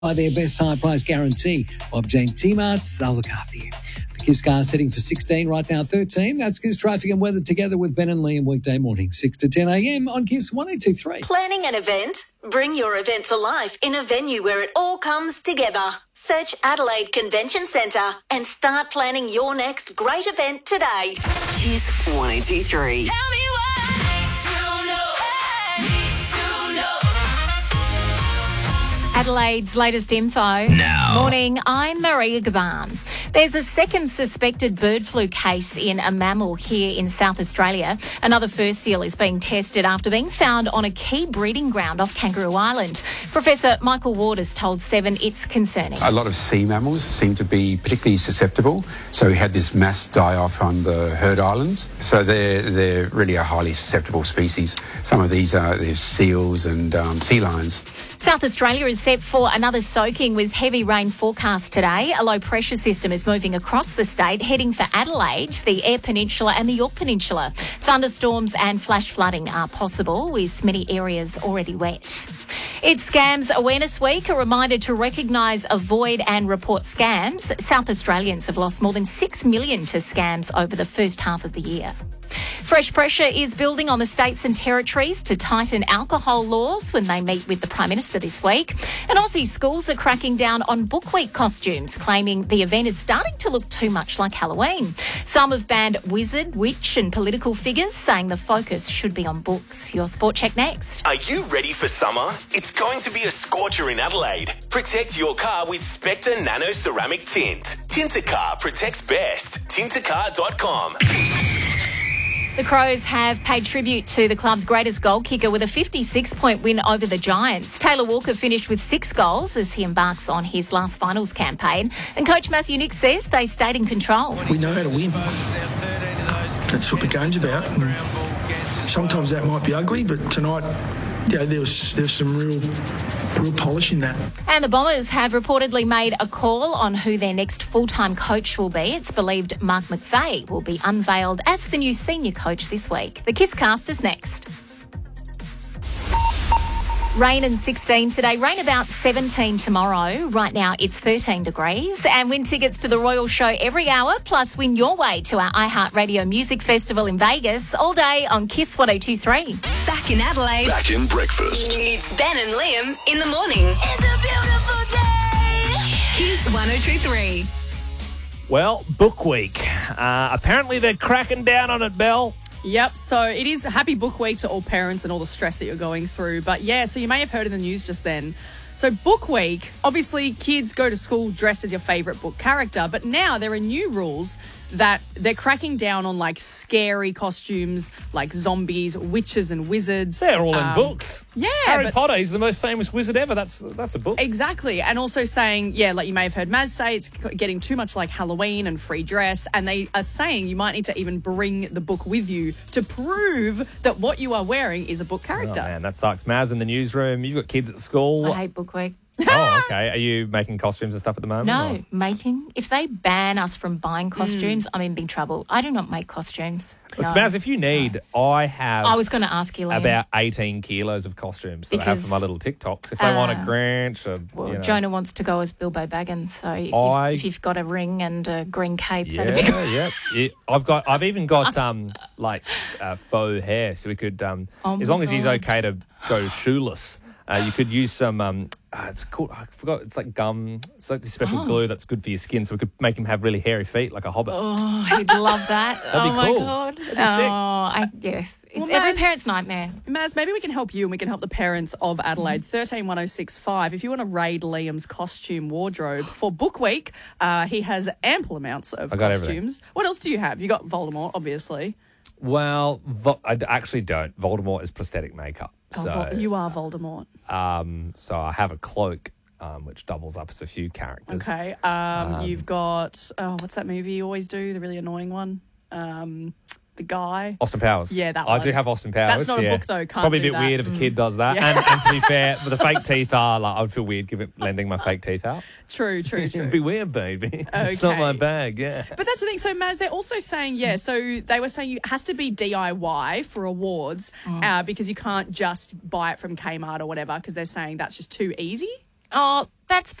By their best high price guarantee. Bob Jane T-Marts, they'll look after you. The Kiss car setting for 16, right now 13. That's Kiss traffic and weather together with Ben and Liam weekday morning, 6 to 10 a.m. on Kiss 1023. Planning an event? Bring your event to life in a venue where it all comes together. Search Adelaide Convention Centre and start planning your next great event today. Kiss 1023. Tell me why. Adelaide's latest info. Now. Morning, I'm Maria Gaban. There's a second suspected bird flu case in a mammal here in South Australia. Another fur seal is being tested after being found on a key breeding ground off Kangaroo Island. Professor Michael Ward has told Seven it's concerning. A lot of sea mammals seem to be particularly susceptible. So we had this mass die-off on the Heard Islands. So they're really a highly susceptible species. Some of these are there's seals and sea lions. South Australia is set for another soaking with heavy rain forecast today. A low pressure system is moving across the state, heading for Adelaide, the Eyre Peninsula and the Yorke Peninsula. Thunderstorms and flash flooding are possible, with many areas already wet. It's Scams Awareness Week, a reminder to recognise, avoid and report scams. South Australians have lost more than 6 million to scams over the first half of the year. Fresh pressure is building on the states and territories to tighten alcohol laws when they meet with the Prime Minister this week. And Aussie schools are cracking down on Book Week costumes, claiming the event is starting to look too much like Halloween. Some have banned wizard, witch and political figures, saying the focus should be on books. Your Sport Check next. Are you ready for summer? It's going to be a scorcher in Adelaide. Protect your car with Spectre Nano Ceramic Tint. Tintercar protects best. Tintercar.com. The Crows have paid tribute to the club's greatest goal kicker with a 56-point win over the Giants. Taylor Walker finished with 6 goals as he embarks on his last finals campaign. And Coach Matthew Nick says they stayed in control. We know how to win. That's what the game's about. And sometimes that might be ugly, but tonight, there was some real polish in that. And the Bombers have reportedly made a call on who their next full-time coach will be. It's believed Mark McVeigh will be unveiled as the new senior coach this week. The Kiss Cast is next. Rain and 16 today, rain about 17 tomorrow. Right now it's 13 degrees. And win tickets to the Royal Show every hour, plus win your way to our iHeartRadio Music Festival in Vegas all day on Kiss 1023. Back in Adelaide. Back in breakfast. It's Ben and Liam in the morning. It's a beautiful day. Kiss 1023. Well, Book Week. Apparently they're cracking down on it, Belle. Yep, so it is a happy book week to all parents and all the stress that you're going through. But yeah, so you may have heard in the news just then. So Book Week, obviously kids go to school dressed as your favourite book character, but now there are new rules that they're cracking down on, like scary costumes, like zombies, witches and wizards. They're all in books. Yeah. Harry Potter, he's the most famous wizard ever. That's a book. Exactly. And also saying, like you may have heard Maz say, it's getting too much like Halloween and free dress. And they are saying you might need to even bring the book with you to prove that what you are wearing is a book character. Oh, man, that sucks. Maz in the newsroom. You've got kids at school. I hate Book Week. Oh, okay. Are you making costumes and stuff at the moment? No, or? making. If they ban us from buying costumes, I'm in big trouble. I do not make costumes. Look, No. Maz, if you need, I have I was going to ask you, Liam. about 18 kilos of costumes that I have for my little TikToks. If they want a Grinch or, Jonah wants to go as Bilbo Baggins, so if you've got a ring and a green cape, that'd be good. Yeah. I've even got faux hair, so we could as long as he's okay to go shoeless. You could use some, it's called, I forgot, it's like gum. It's like this special glue that's good for your skin, so we could make him have really hairy feet like a hobbit. Oh, he'd love that. That'd be cool. My God. That'd be sick. Yes. It's Well, every Maz- parent's nightmare. Maz, maybe we can help you and we can help the parents of Adelaide. 131065. If you want to raid Liam's costume wardrobe for Book Week, he has ample amounts of I got costumes. everything. What else do you have? You got Voldemort, obviously. Well, I actually don't. Voldemort is prosthetic makeup. You are Voldemort. So I have a cloak, which doubles up as a few characters. Okay. You've got, what's that movie you always do? The really annoying one. The guy. Austin Powers. Yeah, that I one. do have Austin Powers. That's not a book, though. Can't Probably a do bit that. weird if a kid does that. Yeah. And to be fair, the fake teeth are like, I would feel weird lending my fake teeth out. True. It'd be weird, baby. It's not my bag, yeah. But that's the thing. So, Maz, they're also saying, so they were saying it has to be DIY for awards because you can't just buy it from Kmart or whatever because they're saying that's just too easy. Oh, that's